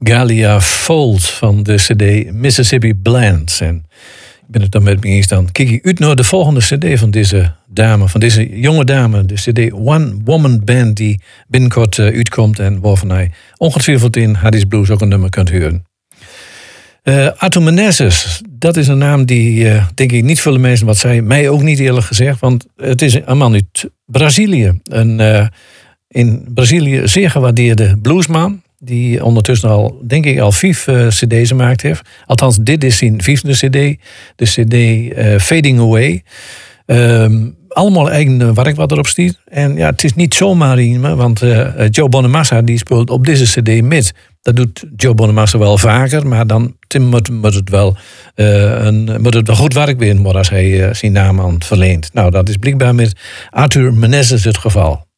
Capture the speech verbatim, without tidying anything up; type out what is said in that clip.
Galia Fold van de cd Mississippi Blends. En ik ben het dan met me eens. Dan kijk ik uit naar de volgende cd van deze dame, van deze jonge dame. De cd One Woman Band die binnenkort uh, uitkomt en waarvan hij ongetwijfeld in Hardy's Blues ook een nummer kunt horen. Uh, Arthur Menezes, dat is een naam die, uh, denk ik, niet veel mensen wat zei. Mij ook niet eerlijk gezegd, want het is een man uit Brazilië. Een uh, in Brazilië zeer gewaardeerde bluesman. Die ondertussen al, denk ik, al vijf uh, cd's gemaakt heeft. Althans, dit is zijn vijfde cd. De cd uh, Fading Away. Um, allemaal eigen werk wat erop stiet. En ja, het is niet zomaar in, want uh, Joe Bonamassa die speelt op deze cd met. Dat doet Joe Bonamassa wel vaker, maar dan moet, moet, het, wel, uh, een, moet het wel goed werk weer worden als hij uh, zijn naam aan verleent. Nou, dat is blijkbaar met Arthur Menezes het geval.